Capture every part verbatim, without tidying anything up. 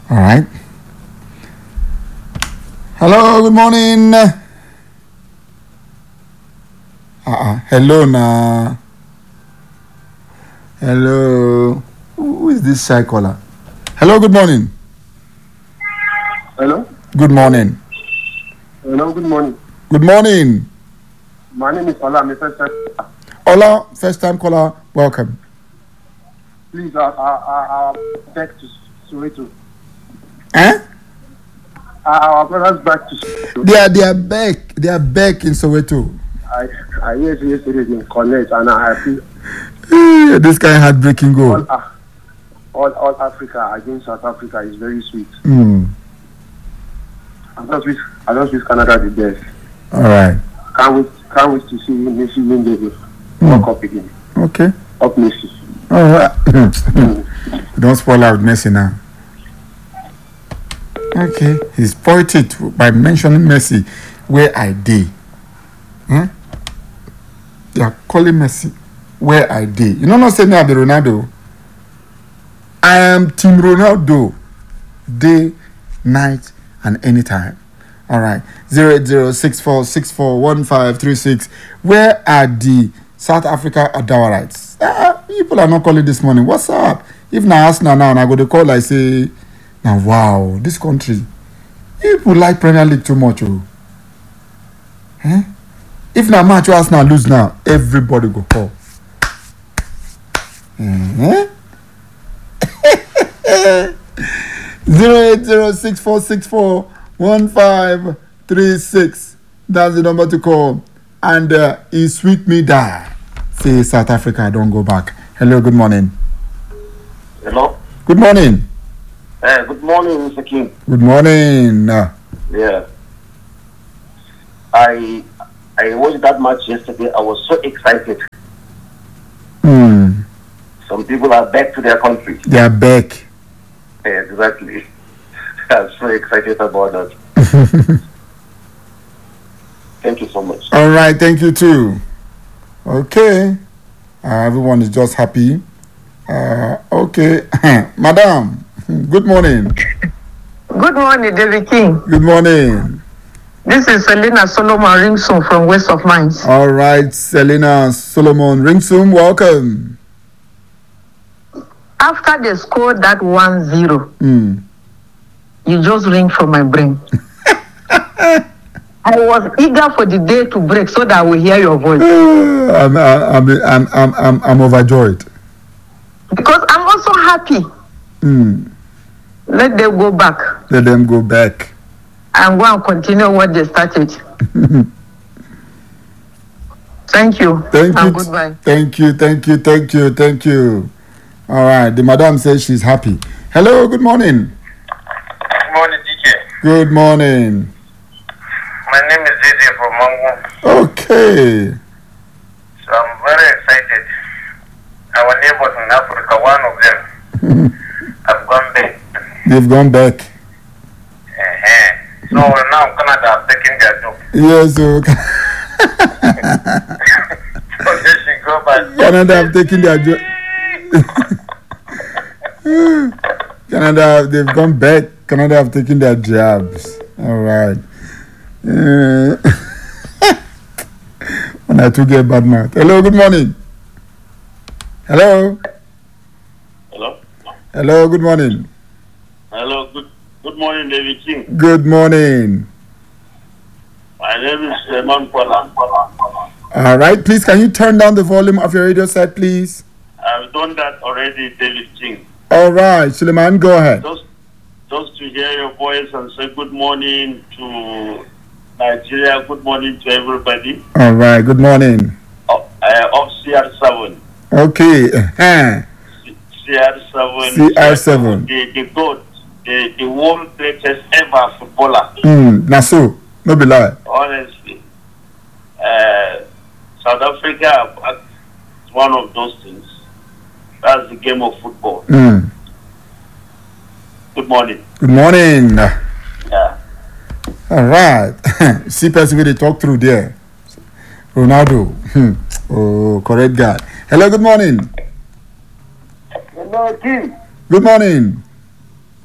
All right. Hello, good morning. Uh-uh. Hello, na. Hello. Who is this shy caller? Hello, good morning. Hello? Good morning. Hello, good morning. Good morning. My name is Ola, I'm a first time. Ola, first time caller, welcome. Please, I, I, I, I back to Soweto. Eh? Our brothers back to Soweto. They are, they are back. They are back in Soweto. I, I hear yesterday in Connect and I feel Eh, This guy had breaking goal. all, uh, all, all Africa against South Africa is very sweet. Mm. I just wish, I just wish Canada the best. All right. Can't wait, can't wait to see Messi win the Mm. World Cup again. Okay. Up Messi. All right. Don't spoil out Messi now. Okay. He spoiled it by mentioning Messi where I did. Hmm? They are calling Messi where I did. You know not saying me I be Ronaldo. I am Team Ronaldo. Day, night, and anytime. All right. zero eight zero six four six four one five three six. Where are the South Africa Adawarites? Ah, people are not calling this morning. What's up? If na Arsenal now, and I go to call, I say, now wow, this country, people like Premier League too much. Oh. Eh? If na match Arsenal lose now, everybody go call. Eh? Zero eight zero six four six four one five three six. That's the number to call. And uh, he sweet me die. Say South Africa, don't go back. Hello, good morning. Hello. Good morning. Uh, good morning, Mister King. Good morning. Uh, Yeah. I I watched that match yesterday. I was so excited. hmm, Some people are back to their country. they are back. Yeah, exactly. I'm so excited about that. Thank you so much. All right, thank you too. Okay. Uh, everyone is just happy. Uh, okay. Madam, good morning. Good morning, David King. Good morning. This is Selena Solomon Ringson from West of Mines. All right, Selena Solomon Ringsum, welcome. After they scored that one zero, Mm. you just ring from my brain. I was eager for the day to break so that I will hear your voice. I'm, I'm, I'm, I'm, I'm, I'm overjoyed. Because I'm also happy. Mm. Let them go back Let them go back. and go and continue what they started. Thank you. Thank and you. goodbye. Thank you. Thank you. Thank you. Thank you. All right. The madam says she's happy. Hello. Good morning. Good morning, D J. Good morning. My name is J J from Mangu. Okay. So I'm very excited. Our neighbors in Africa, one of them, have gone back. They've gone back. Uh-huh. So now Canada have taken their job. Yes. Okay. So they should go back. Canada have taken their job. Canada, they've gone back. Canada have taken their jobs. All right. Uh, when I took a bad mouth. Hello, good morning. Hello. Hello. Hello, good morning. Hello. Good Good morning, David King. Good morning. My name is Seman Kwala. All right, please, can you turn down the volume of your radio set, please? I've done that already, David King. All right, Suleiman, go ahead. Just, just to hear your voice and say good morning to Nigeria. Good morning to everybody. All right, good morning. Of uh, of C R seven. Okay. Uh-huh. C R seven. C R seven. The the goat, the the world greatest ever footballer. Mm, na so, no be lie. Honestly, uh, South Africa is one of those things. That's the game of football. Mm. Good morning. Good morning. Yeah. All right. See person wey dey talk through there. Ronaldo. Hmm. Oh, correct guy. Hello, good morning. Hello, King. Good morning.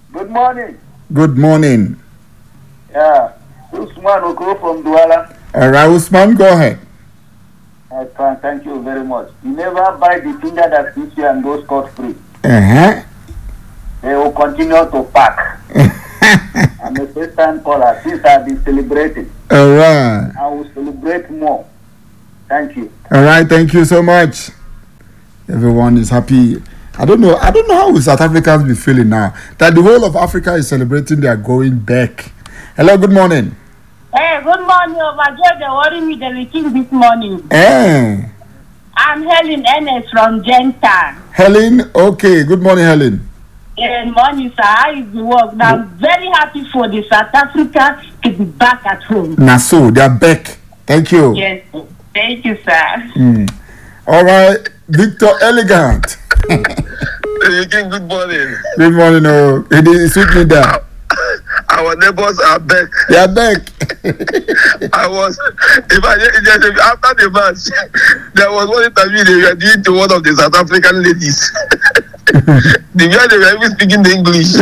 Good morning. Good morning. Yeah. Usman Oko from Douala. All right, Usman, go ahead. I can thank you very much. You never buy the finger that fits you and go scot free. Uh-huh. They will continue to pack. I'm a first time caller. Since I've been celebrating, All right. I will celebrate more. Thank you. All right, thank you so much. Everyone is happy. I don't know. I don't know how South Africans be feeling now that the whole of Africa is celebrating. They are going back. Hello, good morning. Hey, good morning, Overjoy. They worry me the king this morning. Eh. I'm Helen Ennis from Gentan. Helen, okay. Good morning, Helen. Good morning, sir. How is the work? Now, I'm very happy for the South Africa to be back at home. Now, so they are back. Thank you. Yes, thank you, sir. Mm. All right, Victor Elegant. Hey, King, good morning. Good morning, oh. It is sweet me there. Our neighbors are back. They are back. I was, if I after the match, there was one interview they were doing to one of the South African ladies. The guy they were even speaking the English.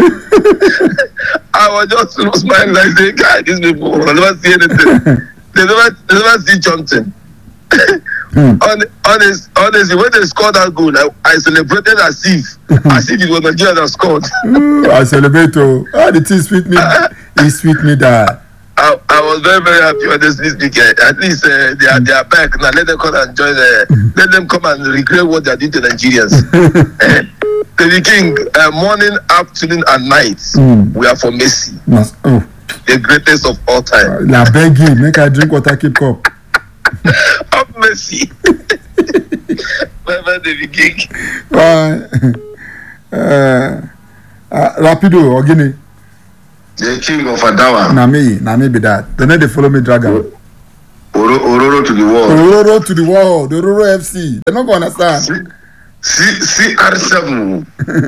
I was just smiling like saying, "God, these people will never see anything. They never, they never see something." Mm. Honest, honestly, when they scored that goal, I, I celebrated as if, as if it was Nigeria that scored. Mm, I celebrate. Oh, oh the team sweet me. He sweet me that. I, I was very, very happy honestly speaking. At least uh, they are they are back now. Let them come and join. Uh, let them come and regret what they are doing to Nigerians. uh, the King, uh, morning, afternoon, and night, mm. we are for Messi, Mas- oh. the greatest of all time. Uh, I beg you, make I drink water, keep cup. Of Messi. Bye-bye, the King. Bye. Uh, uh, Rapido or Guinea. The king of Adawa. Na me, na me be that. They need to follow me, Dragon. Oro, Ororo to the world. Ororo to the world. Ororo F C. They're not going to understand. C R seven.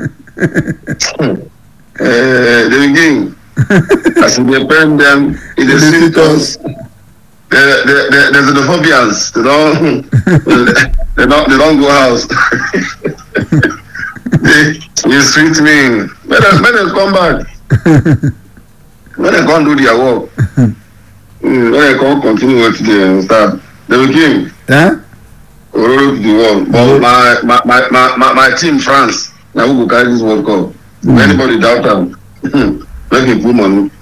uh, the king. As we depend them in the cities. There, there, there, there's the phobias. They don't, they don't, they don't go house. they, you sweet me. When they, when they come back, when they come do their work, when they come continue with the start, they will give. Yeah. Ororo to the world. But my, my, my, my, my, my team France, now who will carry this World Cup? Mm. Anybody doubt them? Make it put money.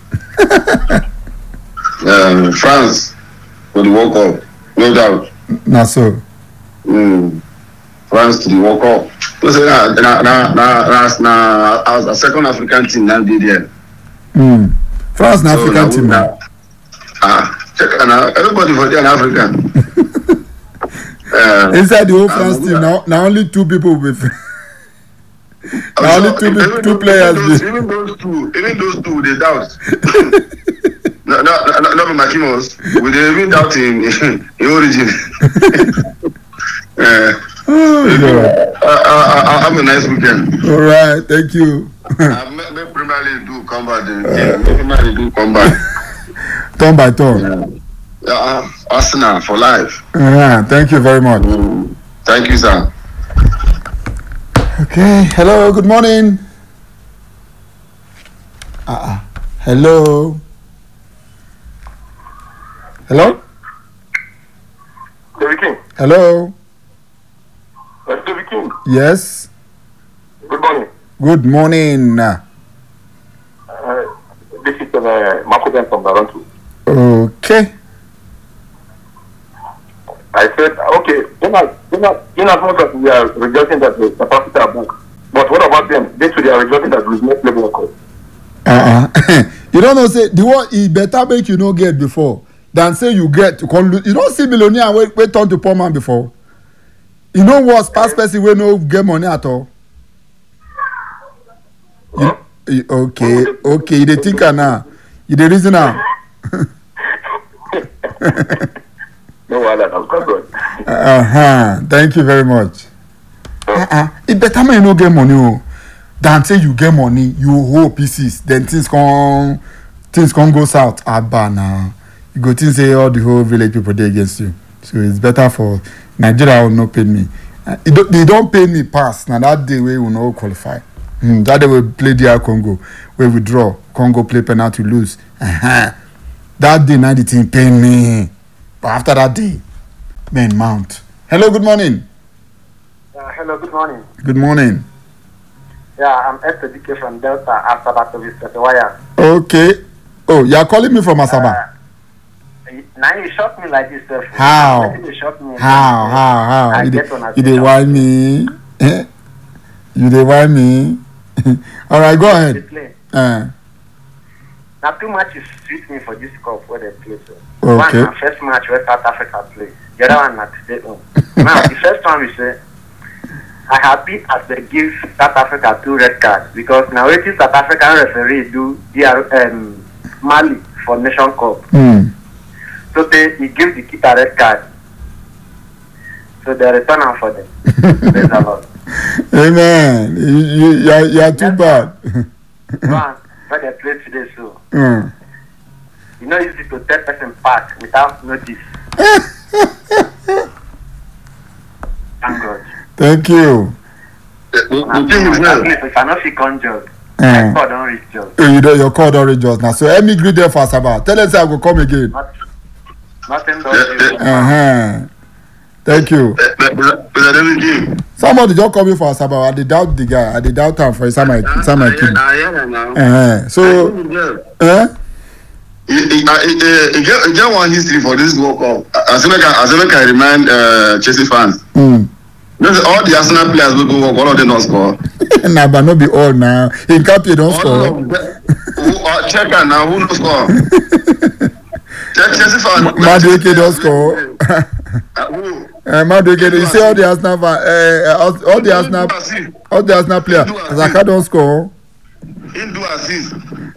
um, France. For the World Cup, no doubt. Not so. Mm. France to the World Cup. So say na na na na na as a second African team now did there. Mm. France na so, African na, team. Na, ah, check na everybody for there an African. uh, Inside the whole France uh, team, now now only two people will be. Now only two even two those, players. Even those, even those two, even those two, they doubt. No, no, no, not Makimos. We didn't even doubt in, in origin. uh, oh, yeah. uh, uh, uh, have a nice weekend. All right, thank you. uh, Maybe Premier League do come back. Maybe Premier League do come back. Turn by turn. Yeah, uh, Arsenal for life. Uh-huh. Thank you very much. Mm. Thank you, sir. Okay. Hello. Good morning. Uh-uh. Hello. Hello? David King. Hello? That's David King. Yes? Good morning. Good morning. Uh, this is uh, Marco Ben from Toronto. Okay. I said, okay, in as, in as, in as much as we are rejoicing that the South Africa are back, but what about them? They too, they are rejoicing that we make play World Cup. Uh-uh. You don't know, say, the one, it better make you no get before. Than say you get to come lose. You don't see millionaire wey wey turn to poor man before. You know what's past person wey no get money at all. You, you, okay, okay. You dey think am now. You dey reason am. No wahala, I'm good. Uh huh. Thank you very much. Uh uh. It better man no get money o. Than say you get money, you hold pieces, then things come things come go south. Abba now. You go think say all the whole village people dey against you. So it's better for Nigeria will not pay me. Uh, they don't pay me pass. Now that day we will not qualify. Mm, that day we play D R Congo, where we draw. Congo play penalty, lose. Uh-huh. That day, now the team pain me. But after that day, man, mount. Hello, good morning. Uh, hello, good morning. Good morning. Yeah, I'm S D K from Delta, Asaba to visit the wire. Okay. Oh, you are calling me from Asaba? Uh, now you shot me like this. Uh, how? You shot me how? How? How? I You get dey on you dey whine me? Eh? You dey whine me? All right, go ahead. Uh. Now two matches suit me for this cup where they play. So. Okay. One, my first match where South Africa play. The other one at stay home. Now the first one we say, I happy as they give South Africa two red cards because now it is South African referee do the um, Mali for Nation Cup. Mm. So they he give the keeper red card. So they return am for them. Praise the Lord. Amen. You you you are, you are too bad. One when they play today so. Mm. You know easy to tell person pack without notice. Thank God. Thank you. If I not fit come job, my call don reach job. Oh, you know your call don reach us now. So let me greet them for Asaba. Tell us I will come again. Not, nothing don Uh-huh. Thank you. Somebody just call me for Asaba. I dey doubt the guy. I dey doubt him for inside my inside my kidney. Uh-huh. So, eh? You get one history for this World Cup. As I can, as I can remind uh, Chelsea fans. Mm. All the Arsenal players will go work. All of them don't score. Nah, but not be all now. In Capi don't score. Who, uh, check out now. Who don't score? Check Chelsea fans. Madueke don't score. Uh, Madueke, you see all the Arsenal fans, uh, all, all the Arsenal, all the Arsenal players. Zaka don't score. He do assist.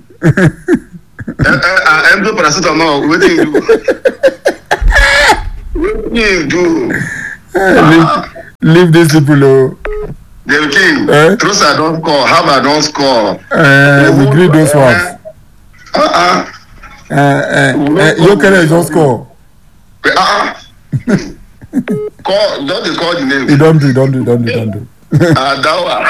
I'm doing paracetamol. What do you do? What do you do? leave, leave these people alone. The king. Eh? Trossard don't score. Harvard don't score. Uh, we agree those ones. Uh-uh. Uh, uh, uh, Yokere don't score. Uh-uh. Call, don't they call the name? You don't do, don't do, don't do, don't do. Adawa.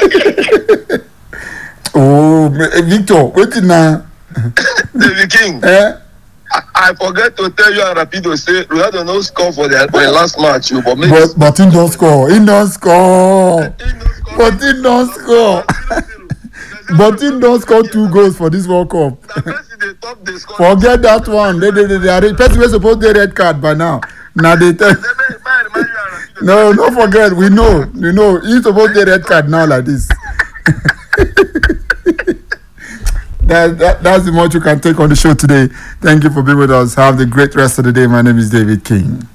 Oh, Victor, wait now. The king. Eh? I, I forget to tell you and Rapido say Ronaldo no score for the for the last match, you but maybe But but he don't score. He don't score. But he don't score. But he don't score two goals for this World Cup. Forget that one. They they they, they are the person was supposed to get red card by now. Now they tell. No, no forget. We know. We know. He's supposed to get red card now like this. That, that, that's the much you can take on the show today. Thank you for being with us. Have the great rest of the day. My name is David King.